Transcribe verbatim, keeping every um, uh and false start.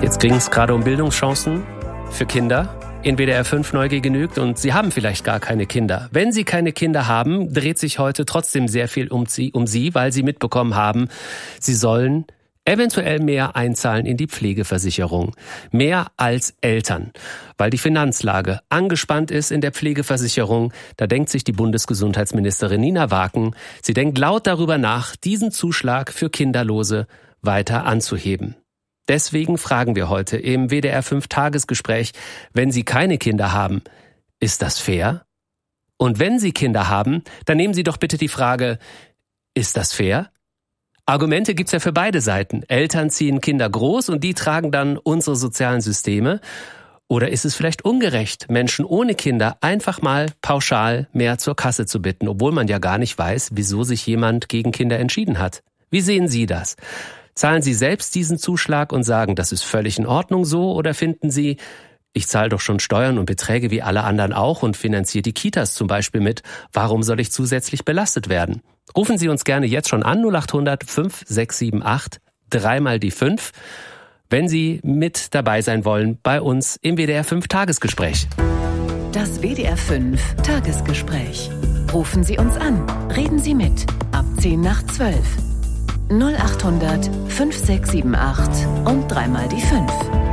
Jetzt ging es gerade um Bildungschancen für Kinder. In W D R fünf Neugier genügt und Sie haben vielleicht gar keine Kinder. Wenn Sie keine Kinder haben, dreht sich heute trotzdem sehr viel um Sie, um Sie, weil Sie mitbekommen haben, Sie sollen eventuell mehr einzahlen in die Pflegeversicherung. Mehr als Eltern. Weil die Finanzlage angespannt ist in der Pflegeversicherung, da denkt sich die Bundesgesundheitsministerin Nina Waken, sie denkt laut darüber nach, diesen Zuschlag für Kinderlose weiter anzuheben. Deswegen fragen wir heute im W D R fünf Tagesgespräch, wenn Sie keine Kinder haben, ist das fair? Und wenn Sie Kinder haben, dann nehmen Sie doch bitte die Frage, ist das fair? Argumente gibt's ja für beide Seiten. Eltern ziehen Kinder groß und die tragen dann unsere sozialen Systeme. Oder ist es vielleicht ungerecht, Menschen ohne Kinder einfach mal pauschal mehr zur Kasse zu bitten, obwohl man ja gar nicht weiß, wieso sich jemand gegen Kinder entschieden hat? Wie sehen Sie das? Zahlen Sie selbst diesen Zuschlag und sagen, das ist völlig in Ordnung so, oder finden Sie, ich zahle doch schon Steuern und Beträge wie alle anderen auch und finanziere die Kitas zum Beispiel mit, warum soll ich zusätzlich belastet werden? Rufen Sie uns gerne jetzt schon an, null acht hundert fünf sechs sieben acht, dreimal die fünf, wenn Sie mit dabei sein wollen bei uns im W D R fünf Tagesgespräch. Das W D R fünf Tagesgespräch. Rufen Sie uns an, reden Sie mit, ab zehn nach zwölf. null acht hundert fünf sechs sieben acht und dreimal die fünf.